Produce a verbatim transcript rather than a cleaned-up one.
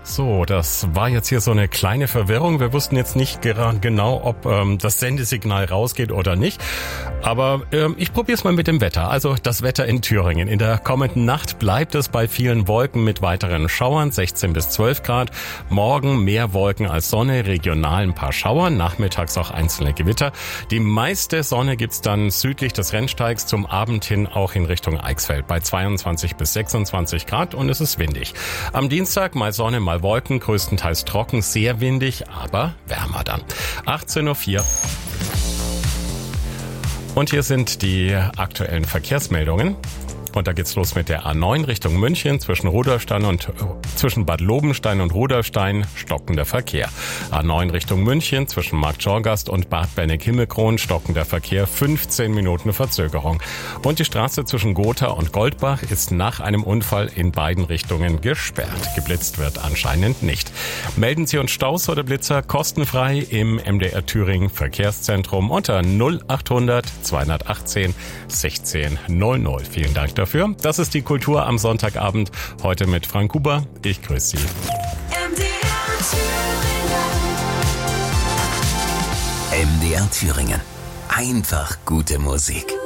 So, das war jetzt hier so eine kleine Verwirrung. Wir wussten jetzt nicht gerade genau, ob ähm, das Sendesignal rausgeht oder nicht. Aber ähm, ich probiere es mal mit dem Wetter. Also das Wetter in Thüringen. In der kommenden Nacht bleibt es bei vielen Wolken mit weiteren Schauern, sechzehn bis zwölf Grad. Morgen mehr Wolken als Sonne, regional ein paar Schauer, nachmittags auch einzelne Gewitter. Die meiste Sonne gibt's dann südlich des Rennsteigs, zum Abend hin auch in Richtung Eichsfeld bei zweiundzwanzig bis sechsundzwanzig Grad und es ist windig. Am Dienstag mal Sonne, mal Wolken, größtenteils trocken, sehr windig, aber wärmer dann. achtzehn Uhr vier. Und hier sind die aktuellen Verkehrsmeldungen. Und da geht's los mit der A neun Richtung München zwischen Rudolstein und äh, zwischen Bad Lobenstein und Rudolstein stockender Verkehr. A neun Richtung München zwischen Marktschorgast und Bad Benneck-Himmelkron stockender Verkehr, fünfzehn Minuten Verzögerung. Und die Straße zwischen Gotha und Goldbach ist nach einem Unfall in beiden Richtungen gesperrt. Geblitzt wird anscheinend nicht. Melden Sie uns Staus oder Blitzer kostenfrei im M D R Thüringen Verkehrszentrum unter null achthundert zweihundertachtzehn sechzehn null null. Vielen Dank dafür. Dafür. Das ist die Kultur am Sonntagabend. Heute mit Frank Huber. Ich grüße Sie. M D R Thüringen. M D R Thüringen. Einfach gute Musik.